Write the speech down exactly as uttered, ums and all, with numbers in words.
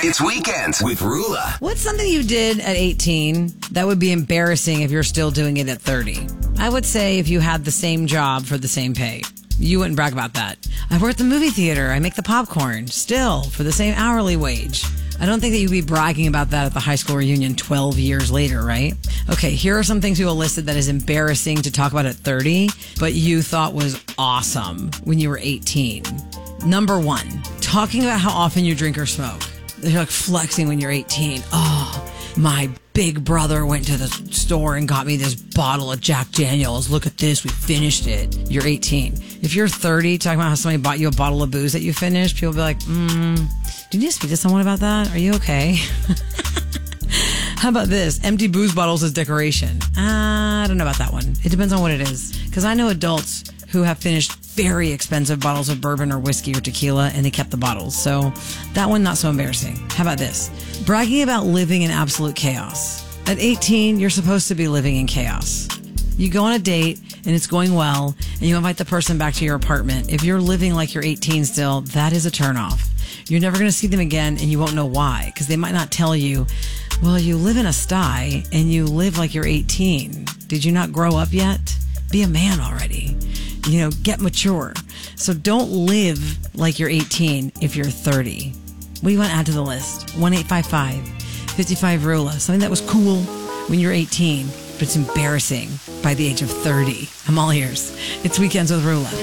It's Weekends with Rula. What's something you did at eighteen that would be embarrassing if you're still doing it at thirty? I would say if you had the same job for the same pay. You wouldn't brag about that. I work at the movie theater. I make the popcorn. Still, for the same hourly wage. I don't think that you'd be bragging about that at the high school reunion twelve years later, right? Okay, here are some things people listed that is embarrassing to talk about at thirty, but you thought was awesome when you were eighteen. Number one, talking about how often you drink or smoke. You're like flexing when you're eighteen. Oh, my big brother went to the store and got me this bottle of Jack Daniels. Look at this. We finished it. You're eighteen. If you're thirty, talking about how somebody bought you a bottle of booze that you finished, people will be like, hmm, do you need to speak to someone about that? Are you okay? How about this? Empty booze bottles as decoration. Uh, I don't know about that one. It depends on what it is. Because I know adults who have finished very expensive bottles of bourbon or whiskey or tequila and they kept the bottles. So that one, not so embarrassing. How about this? Bragging about living in absolute chaos. At eighteen, you're supposed to be living in chaos. You go on a date and it's going well and you invite the person back to your apartment. If you're living like you're eighteen still, that is a turnoff. You're never going to see them again and you won't know why, because they might not tell you, well, you live in a sty and you live like you're eighteen. Did you not grow up yet? Be a man already. You know, get mature. So don't live like you're eighteen if you're thirty. What do you want to add to the list? one eight five five, five five, Rula. Something that was cool when you're eighteen, but it's embarrassing by the age of thirty. I'm all ears. It's Weekends with Rula.